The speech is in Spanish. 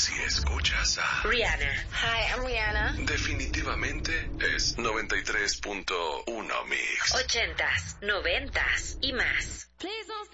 Si escuchas a Rihanna. Hi, I'm Rihanna. definitivamente es 93.1 Mix. 80s, 90s y más.